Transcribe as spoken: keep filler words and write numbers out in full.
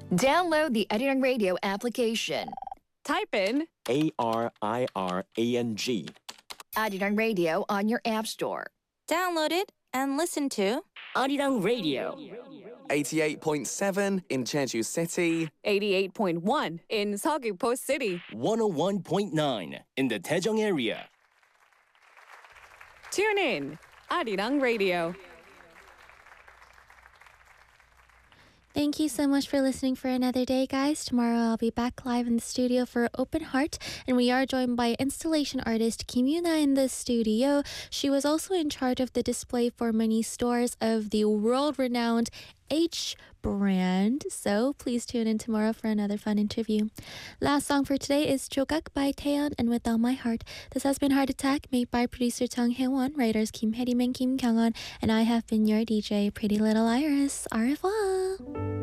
Download the Arirang Radio application. Type in A R I R A N G. Arirang Radio on your app store. Download it and listen to Arirang Radio. eighty-eight point seven in Jeju City. eighty-eight point one in Seogwipo City. one oh one point nine in the Daejeong area. Tune in, Arirang Radio. Thank you so much for listening for another day, guys. Tomorrow I'll be back live in the studio for Open Heart, and we are joined by installation artist Kim Yuna in the studio. She was also in charge of the display for many stores of the world-renowned H brand. So please tune in tomorrow for another fun interview. Last song for today is Jogak by Taeyeon and With All My Heart. This has been Heart Attack, made by producer Chung Hae-won, writers Kim Hae-rim and Kim Kyung-won, and I have been your D J, Pretty Little Iris. Au revoir!